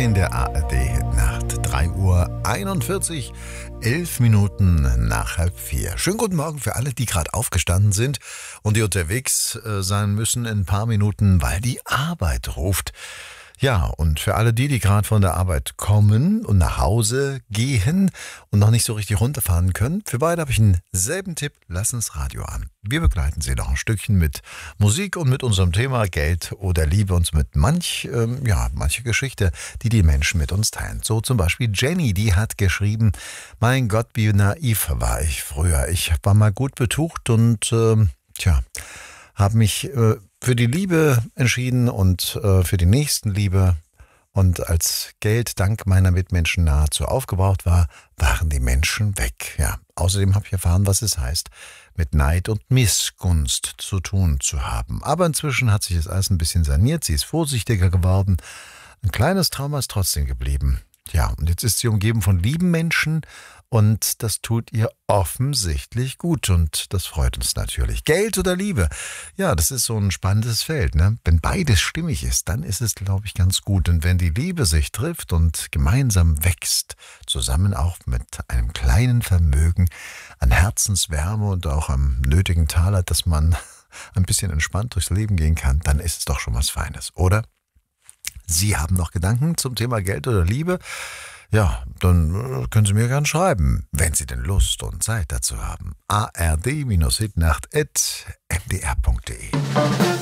in der ARD-Nacht. 3:41 Uhr, 11 Minuten nach 3:30. Schönen guten Morgen für alle, die gerade aufgestanden sind und die unterwegs sein müssen in ein paar Minuten, weil die Arbeit ruft. Ja, und für alle die gerade von der Arbeit kommen und nach Hause gehen und noch nicht so richtig runterfahren können, für beide habe ich einen selben Tipp: Lassen das Radio an. Wir begleiten Sie noch ein Stückchen mit Musik und mit unserem Thema Geld oder Liebe und mit manche Geschichte, die die Menschen mit uns teilen. So zum Beispiel Jenny, die hat geschrieben: Mein Gott, wie naiv war ich früher. Ich war mal gut betucht und habe mich für die Liebe entschieden und für die Nächstenliebe. Und als Geld dank meiner Mitmenschen nahezu aufgebraucht war, waren die Menschen weg. Ja, außerdem habe ich erfahren, was es heißt, mit Neid und Missgunst zu tun zu haben. Aber inzwischen hat sich das alles ein bisschen saniert. Sie ist vorsichtiger geworden. Ein kleines Trauma ist trotzdem geblieben. Ja, und jetzt ist sie umgeben von lieben Menschen und das tut ihr offensichtlich gut und das freut uns natürlich. Geld oder Liebe? Ja, das ist so ein spannendes Feld, ne? Wenn beides stimmig ist, dann ist es, glaube ich, ganz gut. Und wenn die Liebe sich trifft und gemeinsam wächst, zusammen auch mit einem kleinen Vermögen an Herzenswärme und auch am nötigen Taler, dass man ein bisschen entspannt durchs Leben gehen kann, dann ist es doch schon was Feines, oder? Sie haben noch Gedanken zum Thema Geld oder Liebe? Ja, dann können Sie mir gerne schreiben, wenn Sie denn Lust und Zeit dazu haben. ard-hitnacht@mdr.de